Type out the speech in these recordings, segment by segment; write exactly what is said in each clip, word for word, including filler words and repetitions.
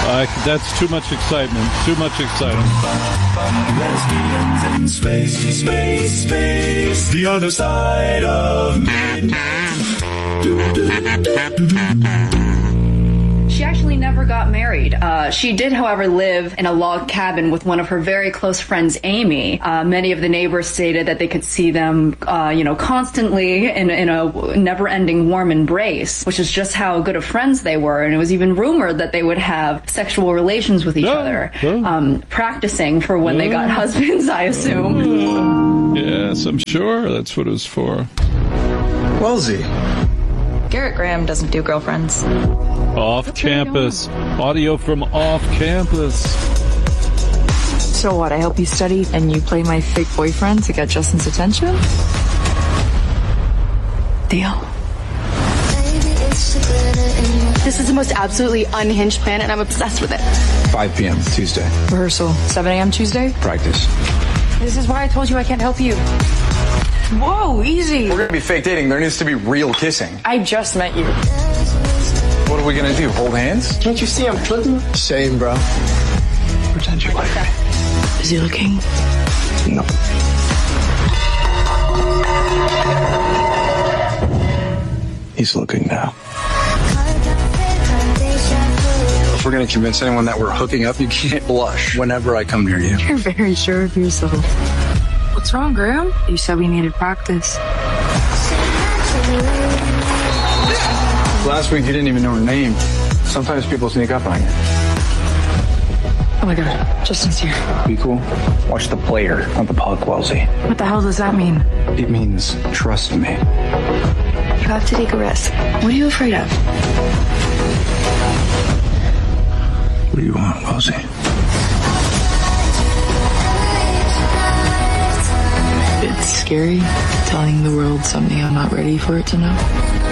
I, that's too much excitement. Too much excitement. Lesbians in space, space, space. The other side of midnight. Do, do, do, do, do. She actually never got married. Uh, she did, however, live in a log cabin with one of her very close friends, Amy. Uh, many of the neighbors stated that they could see them, uh, you know, constantly in, in a never-ending warm embrace, which is just how good of friends they were. And it was even rumored that they would have sexual relations with each oh, other, oh. Um, practicing for when oh. they got husbands, I assume. Oh. Yes, I'm sure that's what it was for. Wellesley. Garrett Graham doesn't do girlfriends. Off campus. Audio from off campus. So what, I help you study and you play my fake boyfriend to get Justin's attention? Deal. This is the most absolutely unhinged plan and I'm obsessed with it. five p.m. Tuesday. Rehearsal. seven a.m. Tuesday? Practice. This is why I told you I can't help you. Whoa, easy. We're gonna be fake dating. There needs to be real kissing. I just met you. What are we gonna do? Hold hands? Can't you see I'm flipping? Same, bro. Pretend you like me. Is he looking? No. He's looking now. If we're gonna convince anyone that we're hooking up, you can't blush whenever I come near you. You're very sure of yourself. What's wrong, Graham? You said we needed practice. Last week you didn't even know her name. Sometimes people sneak up on you. Oh my god, Justin's here. Be cool. Watch the player, not the puck, Wellesley. What the hell does that mean? It means trust me. You have to take a risk. What are you afraid of? What do you want, Wellesley? It's scary telling the world something I'm not ready for it to know.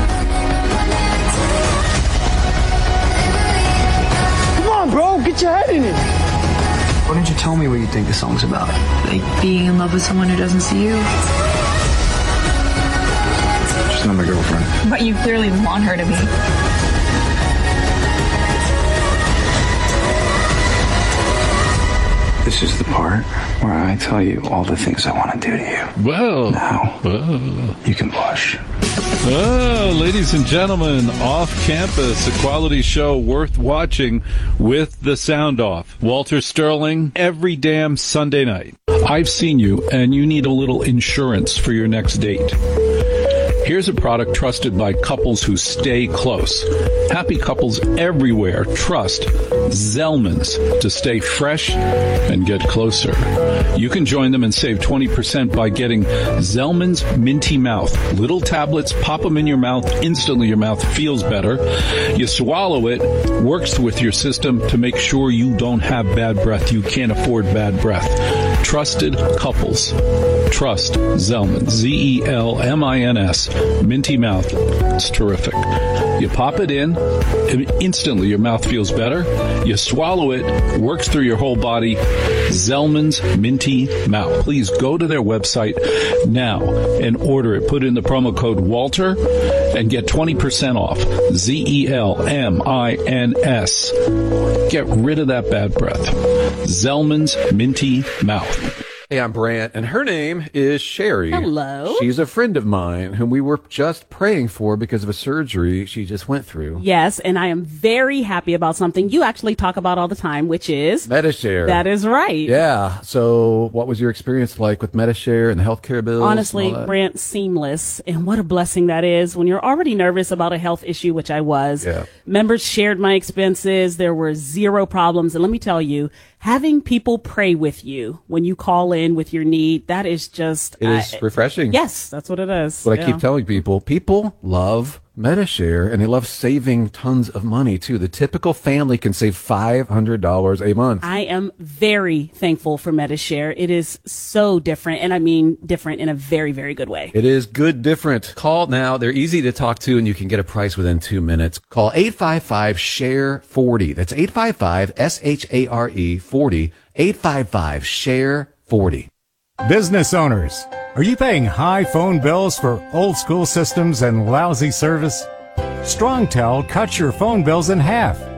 Come on, bro, get your head in it. Why don't you tell me what you think the song's about? Like being in love with someone who doesn't see you. She's not my girlfriend. But you clearly want her to be. This is the part where I tell you all the things I want to do to you. Well, now, well. You can blush. Oh, ladies and gentlemen, Off Campus, a quality show worth watching with the sound off. Walter Sterling, every damn Sunday night. I've seen you, and you need a little insurance for your next date. Here's a product trusted by couples who stay close. Happy couples everywhere trust Zellman's to stay fresh and get closer. You can join them and save twenty percent by getting Zellman's Minty Mouth. Little tablets, pop them in your mouth. Instantly your mouth feels better. You swallow it, works with your system to make sure you don't have bad breath. You can't afford bad breath. Trusted couples. Trust Zellman. Z E L M I N S. Minty Mouth. It's terrific. You pop it in, and instantly your mouth feels better. You swallow it, works through your whole body. Zellman's Minty Mouth. Please go to their website now and order it. Put in the promo code Walter and get twenty percent off. Z E L M I N S. Get rid of that bad breath. Zellman's Minty Mouth. Hey, I'm Brant, and her name is Sherry. Hello. She's a friend of mine whom we were just praying for because of a surgery she just went through. Yes, and I am very happy about something you actually talk about all the time, which is Medi-Share. That is right. Yeah. So what was your experience like with Medi-Share and the healthcare bills? Honestly, Brant, seamless. And what a blessing that is when you're already nervous about a health issue, which I was. Yeah. Members shared my expenses. There were zero problems. And let me tell you, having people pray with you when you call in with your need, that is just... It is I, refreshing. Yes, that's what it is. What yeah. I keep telling people, people love Medi-Share, and they love saving tons of money, too. The typical family can save five hundred dollars a month. I am very thankful for Medi-Share. It is so different, and I mean different in a very, very good way. It is good different. Call now. They're easy to talk to, and you can get a price within two minutes. Call eight five five, S H A R E, forty. That's eight five five, S H A R E, forty. eight five five, S H A R E, forty. Business owners, are you paying high phone bills for old school systems and lousy service? StrongTel cuts your phone bills in half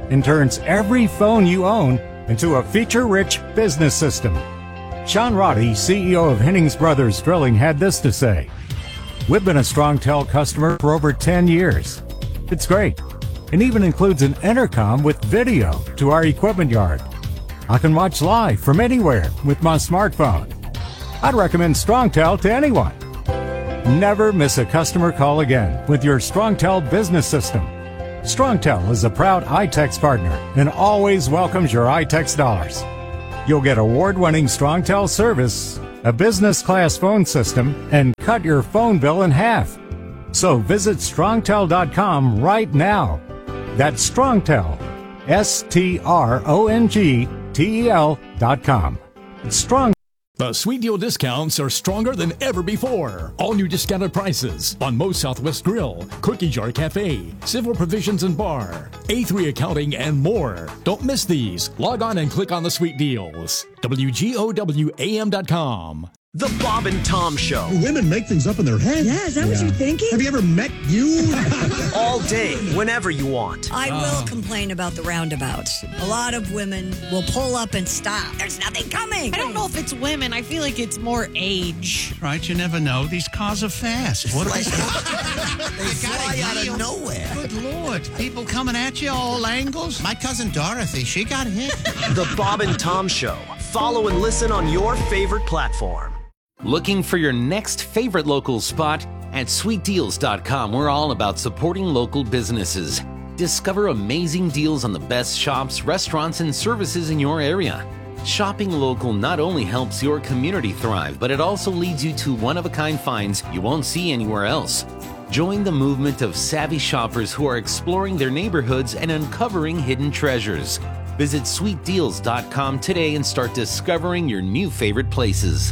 and turns every phone you own into a feature-rich business system. Sean Roddy, C E O of Hennings Brothers Drilling, had this to say. We've been a StrongTel customer for over ten years. It's great, and even includes an intercom with video to our equipment yard. I can watch live from anywhere with my smartphone. I'd recommend StrongTel to anyone. Never miss a customer call again with your StrongTel business system. StrongTel is a proud iTex partner and always welcomes your iTex dollars. You'll get award-winning StrongTel service, a business-class phone system, and cut your phone bill in half. So visit strongtel dot com right now. That's StrongTel, S T R O N G T E L dot com. Strong. The Sweet Deal discounts are stronger than ever before. All new discounted prices on Moe's Southwest Grill, Cookie Jar Cafe, Civil Provisions and Bar, A three Accounting, and more. Don't miss these. Log on and click on the Sweet Deals. W G O W A M dot com. The Bob and Tom Show. Women make things up in their head. Yeah, is that yeah. what you're thinking? Have you ever met you? All day, whenever you want. I uh. will complain about the roundabouts. A lot of women will pull up and stop. There's nothing coming. I don't know if it's women. I feel like it's more age. Right, you never know. These cars are fast. What they fly out of nowhere. Good Lord. People coming at you all angles. My cousin Dorothy, she got hit. The Bob and Tom Show. Follow and listen on your favorite platform. Looking for your next favorite local spot? At sweet deals dot com, we're all about supporting local businesses. Discover amazing deals on the best shops, restaurants, and services in your area. Shopping local not only helps your community thrive, but it also leads you to one-of-a-kind finds you won't see anywhere else. Join the movement of savvy shoppers who are exploring their neighborhoods and uncovering hidden treasures. Visit sweet deals dot com today and start discovering your new favorite places.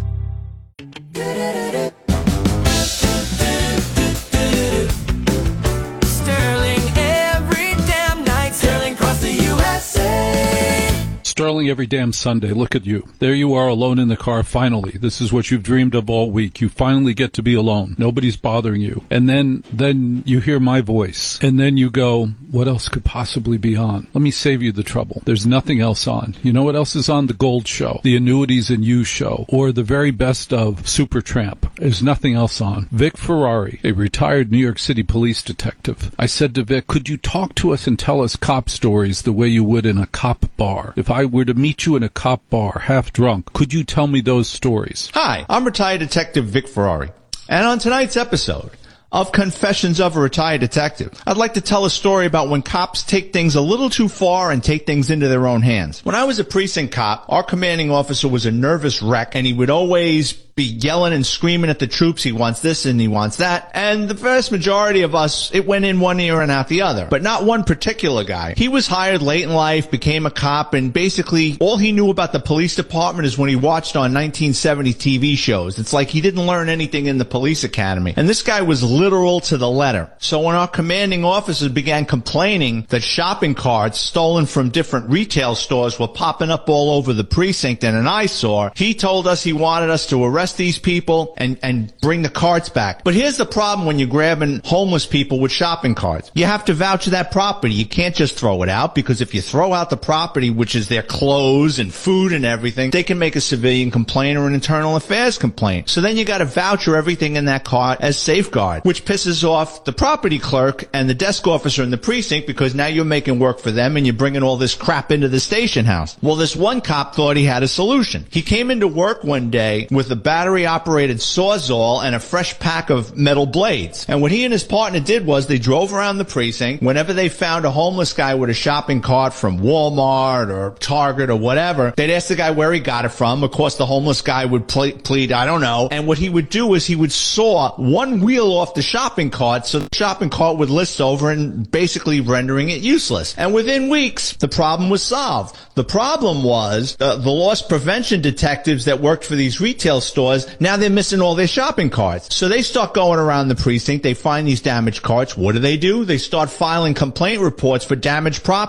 Sterling every damn night, Sterling across the U S A. Sterling every damn Sunday. Look at you. There you are alone in the car finally. This is what you've dreamed of all week. You finally get to be alone. Nobody's bothering you. And then, then you hear my voice. And then you go, what else could possibly be on? Let me save you the trouble. There's nothing else on. You know what else is on? The Gold Show, the Annuities and You Show, or the very best of Supertramp. There's nothing else on. Vic Ferrari, a retired New York City police detective. I said to Vic, could you talk to us and tell us cop stories the way you would in a cop bar? If I were to meet you in a cop bar, half drunk, could you tell me those stories? Hi, I'm retired detective Vic Ferrari. And on tonight's episode of Confessions of a Retired Detective, I'd like to tell a story about when cops take things a little too far and take things into their own hands. When I was a precinct cop, our commanding officer was a nervous wreck, and he would always be yelling and screaming at the troops. He wants this and he wants that. And the vast majority of us, it went in one ear and out the other. But not one particular guy. He was hired late in life, became a cop, and basically all he knew about the police department is when he watched on nineteen seventy T V shows. It's like he didn't learn anything in the police academy. And this guy was literal to the letter. So when our commanding officers began complaining that shopping carts stolen from different retail stores were popping up all over the precinct and an eyesore, he told us he wanted us to arrest these people and, and bring the carts back. But here's the problem when you're grabbing homeless people with shopping carts. You have to vouch that property. You can't just throw it out, because if you throw out the property, which is their clothes and food and everything, they can make a civilian complaint or an internal affairs complaint. So then you got to voucher everything in that cart as safeguard, which pisses off the property clerk and the desk officer in the precinct, because now you're making work for them and you're bringing all this crap into the station house. Well, this one cop thought he had a solution. He came into work one day with a battery-operated Sawzall and a fresh pack of metal blades. And what he and his partner did was they drove around the precinct. Whenever they found a homeless guy with a shopping cart from Walmart or Target or whatever, they'd ask the guy where he got it from. Of course, the homeless guy would ple- plead, I don't know. And what he would do is he would saw one wheel off the shopping cart, so the shopping cart would list over and basically rendering it useless. And within weeks, the problem was solved. The problem was uh, the loss prevention detectives that worked for these retail stores, now they're missing all their shopping carts. So they start going around the precinct. They find these damaged carts. What do they do? They start filing complaint reports for damaged property.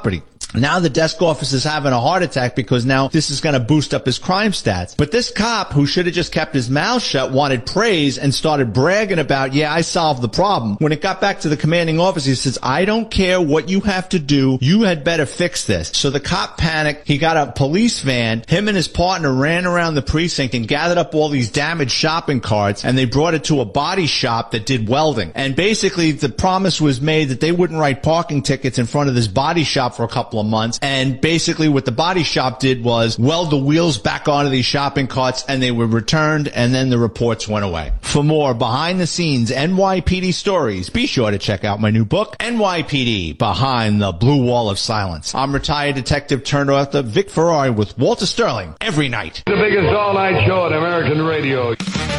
Now the desk officer is having a heart attack because now this is going to boost up his crime stats. But this cop, who should have just kept his mouth shut, wanted praise and started bragging about, yeah, I solved the problem. When it got back to the commanding officer, he says, I don't care what you have to do. You had better fix this. So the cop panicked. He got a police van. Him and his partner ran around the precinct and gathered up all these damaged shopping carts, and they brought it to a body shop that did welding. And basically the promise was made that they wouldn't write parking tickets in front of this body shop for a couple of months. And basically what the body shop did was weld the wheels back onto these shopping carts, and they were returned, and then the reports went away. For more behind the scenes N Y P D stories, be sure to check out my new book, N Y P D Behind the Blue Wall of Silence. I'm retired detective turned author Vic Ferrari with Walter Sterling every night. The biggest all-night show on American radio.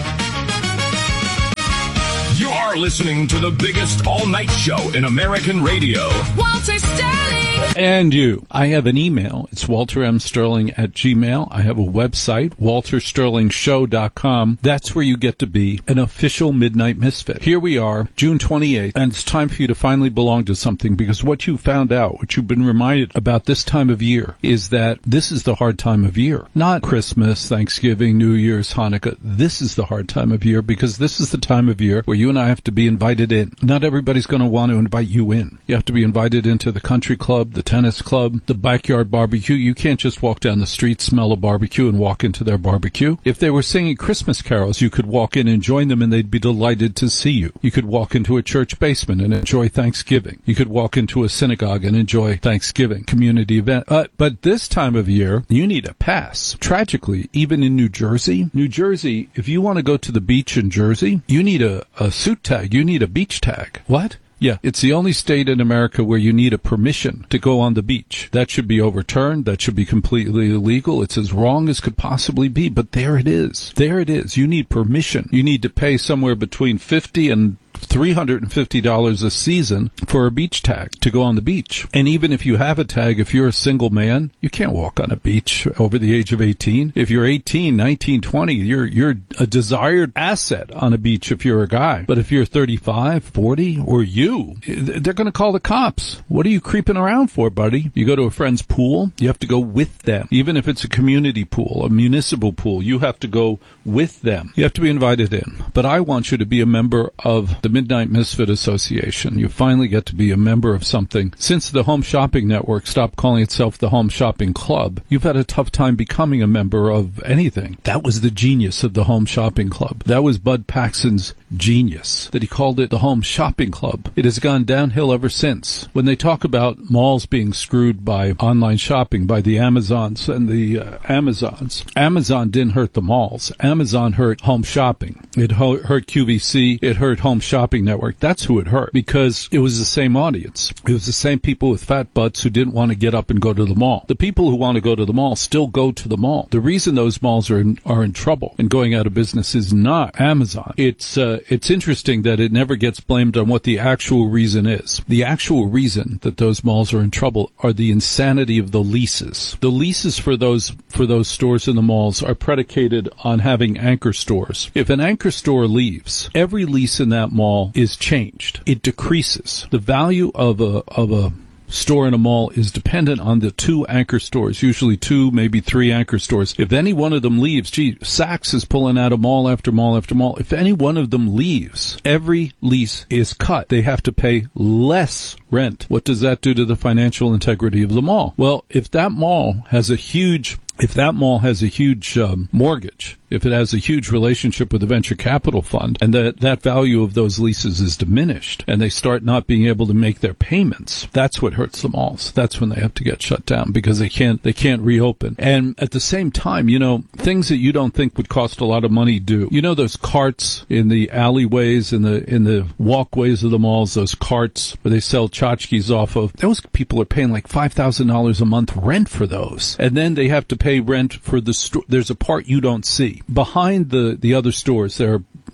You are listening to the biggest all-night show in American radio. Walter Sterling. And you. I have an email. It's walter m sterling at gmail. I have a website, walter sterling show dot com. That's where you get to be an official Midnight Misfit. Here we are, June twenty-eighth, and it's time for you to finally belong to something, because what you found out, what you've been reminded about this time of year, is that this is the hard time of year. Not Christmas, Thanksgiving, New Year's, Hanukkah. This is the hard time of year, because this is the time of year where you and I have to be invited in. Not everybody's going to want to invite you in. You have to be invited into the country club, the tennis club, the backyard barbecue. You can't just walk down the street, smell a barbecue, and walk into their barbecue. If they were singing Christmas carols, you could walk in and join them, and they'd be delighted to see you. You could walk into a church basement and enjoy Thanksgiving. You could walk into a synagogue and enjoy Thanksgiving, community event. Uh, but this time of year, you need a pass. Tragically, even in New Jersey, New Jersey, if you want to go to the beach in Jersey, you need a, a suit tag. You need a beach tag. What? Yeah, it's the only state in America where you need a permission to go on the beach. That should be overturned. That should be completely illegal. It's as wrong as could possibly be, but there it is. There it is. You need permission. You need to pay somewhere between fifty and three hundred fifty dollars a season for a beach tag to go on the beach. And even if you have a tag, if you're a single man, you can't walk on a beach over the age of eighteen. If you're eighteen, nineteen, twenty, you're you're a desired asset on a beach if you're a guy. But if you're thirty-five, forty, or you, they're going to call the cops. What are you creeping around for, buddy? You go to a friend's pool, you have to go with them. Even if it's a community pool, a municipal pool, you have to go with them. You have to be invited in. But I want you to be a member of the Midnight Misfit Association. You finally get to be a member of something. Since the Home Shopping Network stopped calling itself the Home Shopping Club, you've had a tough time becoming a member of anything. That was the genius of the Home Shopping Club. That was Bud Paxton's genius, that he called it the Home Shopping Club. It has gone downhill ever since. When they talk about malls being screwed by online shopping, by the Amazons and the uh, Amazons, Amazon didn't hurt the malls. Amazon hurt home shopping. It ho- hurt Q V C. It hurt Home Shopping Network. That's who it hurt, because it was the same audience. It was the same people with fat butts who didn't want to get up and go to the mall. The people who want to go to the mall still go to the mall. The reason those malls are in, are in trouble and going out of business is not Amazon. It's uh, it's interesting that it never gets blamed on what the actual reason is. The actual reason that those malls are in trouble are the insanity of the leases. The leases for those for those stores in the malls are predicated on having anchor stores. If an anchor store leaves, every lease in that mall is changed. It decreases. The value of a of a store in a mall is dependent on the two anchor stores, usually two, maybe three anchor stores. If any one of them leaves, gee, Saks is pulling out of mall after mall after mall. If any one of them leaves, every lease is cut. They have to pay less rent. What does that do to the financial integrity of the mall? Well, if that mall has a huge If that mall has a huge um, mortgage, if it has a huge relationship with a venture capital fund, and that that value of those leases is diminished, and they start not being able to make their payments, that's what hurts the malls. That's when they have to get shut down, because they can't they can't reopen. And at the same time, you know, things that you don't think would cost a lot of money do. You know those carts in the alleyways, in the in the walkways of the malls, those carts where they sell tchotchkes off of? Those people are paying like five thousand dollars a month rent for those, and then they have to pay rent for the store. There's a part you don't see behind the the other stores. There are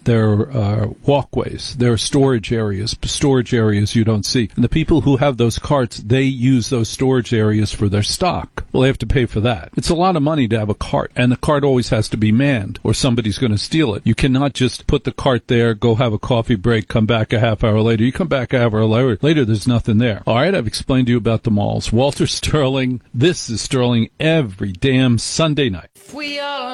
There are uh, walkways. There are storage areas, storage areas you don't see. And the people who have those carts, they use those storage areas for their stock. Well, they have to pay for that. It's a lot of money to have a cart, and the cart always has to be manned, or somebody's going to steal it. You cannot just put the cart there, go have a coffee break, come back a half hour later. You come back a half hour later, later there's nothing there. All right, I've explained to you about the malls. Walter Sterling, this is Sterling every damn Sunday night. We are